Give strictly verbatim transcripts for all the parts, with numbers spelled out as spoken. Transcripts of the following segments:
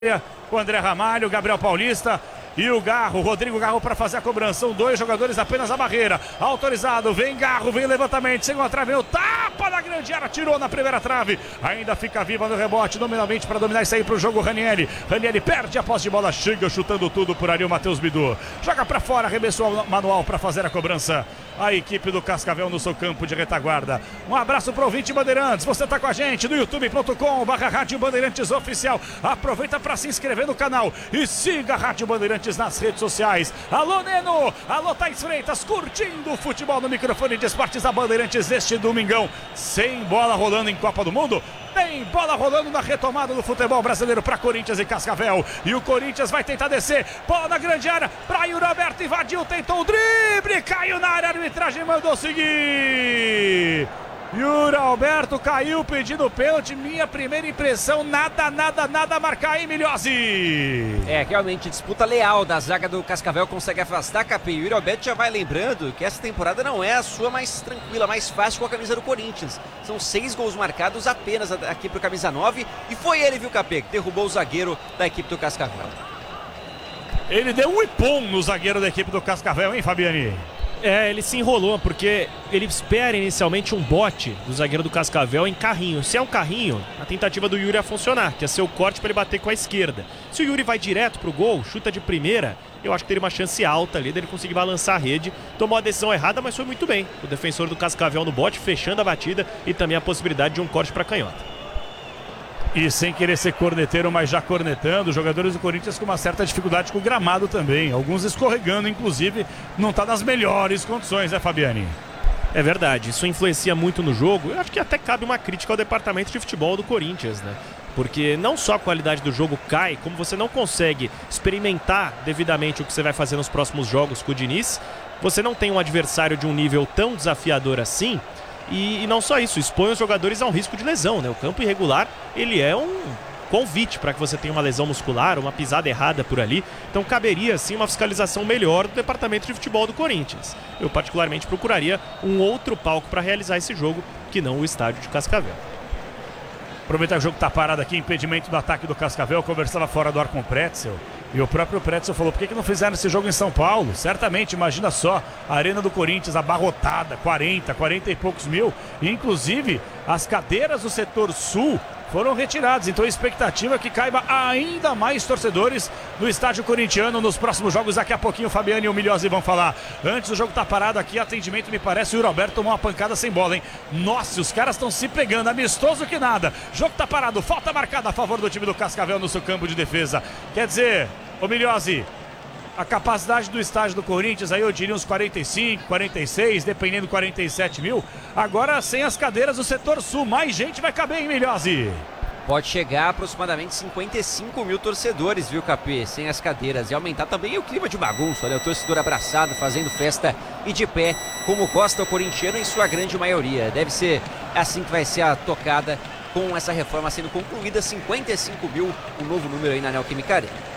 O André Ramalho, Gabriel Paulista e o Garro, Rodrigo Garro para fazer a cobrança. São dois jogadores apenas a barreira. Autorizado, vem Garro, vem levantamento, segunda trave, o tapa na grande área, tirou na primeira trave. Ainda fica viva no rebote, nominalmente para dominar e sair para o jogo. Ranieri, Ranieri perde a posse de bola, chega chutando tudo por ali o Matheus Bidu. Joga para fora, arremessou manual para fazer a cobrança. A equipe do Cascavel no seu campo de retaguarda. Um abraço para o ouvinte Bandeirantes. Você está com a gente no youtube ponto com barra Rádio Bandeirantes Oficial. Aproveita para se inscrever no canal e siga a Rádio Bandeirantes nas redes sociais. Alô, Neno! Alô, Thaís Freitas, curtindo o futebol no microfone de esportes da Bandeirantes este domingão. Sem bola rolando em Copa do Mundo. Tem bola rolando na retomada do futebol brasileiro para Corinthians e Cascavel. E o Corinthians vai tentar descer. Bola na grande área para Yuri Alberto, invadiu, tentou o drible, caiu na área, a arbitragem mandou seguir. Yuri Alberto caiu pedindo pênalti. Minha primeira impressão, nada, nada, nada a marcar, hein, Milhozzi? É, realmente, disputa leal da zaga do Cascavel, consegue afastar K P. Yuri Alberto já vai lembrando que essa temporada não é a sua mais tranquila, mais fácil com a camisa do Corinthians. São seis gols marcados apenas aqui pro camisa nove. E foi ele, viu, K P, que derrubou o zagueiro da equipe do Cascavel. Ele deu um ipom no zagueiro da equipe do Cascavel, hein, Fabiani? É, ele se enrolou porque ele espera inicialmente um bote do zagueiro do Cascavel em carrinho. Se é um carrinho, a tentativa do Yuri ia funcionar, que ia ser o corte para ele bater com a esquerda. Se o Yuri vai direto pro gol, chuta de primeira, eu acho que teria uma chance alta ali dele conseguir balançar a rede. Tomou a decisão errada, mas foi muito bem. O defensor do Cascavel no bote, fechando a batida e também a possibilidade de um corte para canhota. E sem querer ser corneteiro, mas já cornetando, os jogadores do Corinthians com uma certa dificuldade com o gramado também. Alguns escorregando, inclusive, não está nas melhores condições, né, Fabiani? É verdade, isso influencia muito no jogo. Eu acho que até cabe uma crítica ao departamento de futebol do Corinthians, né? Porque não só a qualidade do jogo cai, como você não consegue experimentar devidamente o que você vai fazer nos próximos jogos com o Diniz. Você não tem um adversário de um nível tão desafiador assim. E, e não só isso, expõe os jogadores a um risco de lesão, né? O campo irregular, ele é um convite para que você tenha uma lesão muscular, uma pisada errada por ali. Então caberia, sim, uma fiscalização melhor do departamento de futebol do Corinthians. Eu particularmente procuraria um outro palco para realizar esse jogo, que não o estádio de Cascavel. Aproveitar que o jogo está parado aqui, impedimento do ataque do Cascavel. Eu conversava fora do ar com o Pretzel. E o próprio Pretzel falou, por que, que não fizeram esse jogo em São Paulo? Certamente, imagina só, a Arena do Corinthians abarrotada, quarenta, quarenta e poucos mil. E, inclusive, as cadeiras do setor sul foram retiradas. Então a expectativa é que caiba ainda mais torcedores no estádio corintiano nos próximos jogos. Daqui a pouquinho o Fabiano e o Milhozzi vão falar. Antes o jogo tá parado aqui, atendimento me parece, o Yuri Alberto tomou uma pancada sem bola, hein? Nossa, os caras estão se pegando, amistoso que nada. Jogo tá parado, falta marcada a favor do time do Cascavel no seu campo de defesa. Quer dizer, ô Milhozzi, a capacidade do estádio do Corinthians, aí eu diria uns quarenta e cinco, quarenta e seis, dependendo, quarenta e sete mil. Agora sem as cadeiras do setor sul, mais gente vai caber, hein, Milhozzi? Pode chegar a aproximadamente cinquenta e cinco mil torcedores, viu, K P, sem as cadeiras. E aumentar também o clima de bagunça, olha, o torcedor abraçado, fazendo festa e de pé, como gosta o corintiano em sua grande maioria. Deve ser assim que vai ser a tocada com essa reforma sendo concluída, cinquenta e cinco mil, um novo número aí na Neoquímica Arena.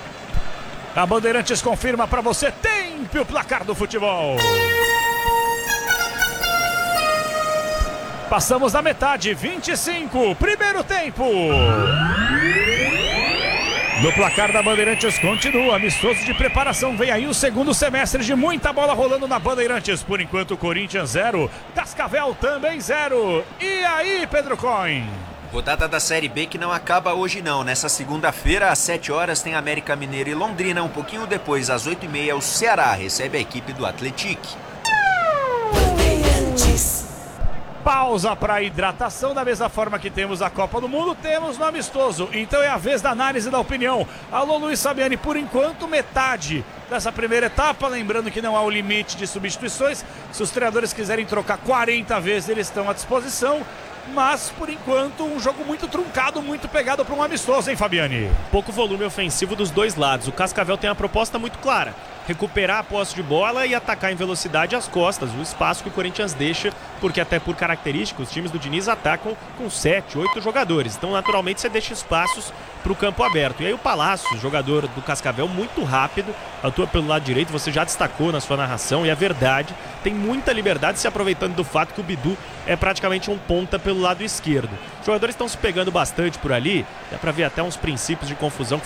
A Bandeirantes confirma para você, tempo o placar do futebol. Passamos da metade, vinte e cinco, primeiro tempo. No placar da Bandeirantes continua, amistoso de preparação. Vem aí o segundo semestre de muita bola rolando na Bandeirantes. Por enquanto, Corinthians zero, Cascavel também zero. E aí, Pedro Coin? Rodada da Série B que não acaba hoje não. Nessa segunda-feira, às sete horas, tem América Mineiro e Londrina. Um pouquinho depois, às oito e meia, o Ceará recebe a equipe do Atlético. Pausa para hidratação, da mesma forma que temos a Copa do Mundo, temos no amistoso. Então é a vez da análise da opinião. Alô, Luiz Fabiani, por enquanto metade dessa primeira etapa, lembrando que não há o limite de substituições. Se os treinadores quiserem trocar quarenta vezes, eles estão à disposição. Mas, por enquanto, um jogo muito truncado, muito pegado para um amistoso, hein, Fabiani? Pouco volume ofensivo dos dois lados. O Cascavel tem uma proposta muito clara. recuperar a posse de bola e atacar em velocidade as costas, o espaço que o Corinthians deixa, porque até por característica os times do Diniz atacam com sete, oito jogadores. Então, naturalmente, você deixa espaços para o campo aberto. E aí o Palácio, jogador do Cascavel, muito rápido, atua pelo lado direito, você já destacou na sua narração, e é verdade, tem muita liberdade, se aproveitando do fato que o Bidu é praticamente um ponta pelo lado esquerdo. Os jogadores estão se pegando bastante por ali, dá para ver até uns princípios de confusão